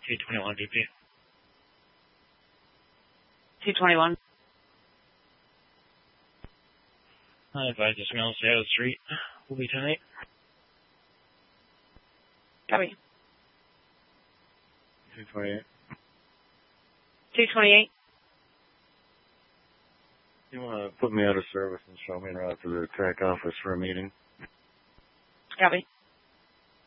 T21 DP. 221. I advise this mail Seattle Street. Will be tonight. Copy. 228. 228. You want to put me out of service and show me around to the track office for a meeting? Copy.